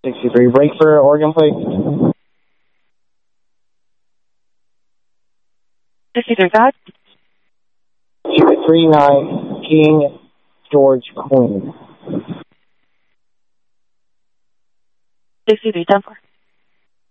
63. Break for Oregon, please. 63, go ahead. 39, King George Queen. 63, 10-4.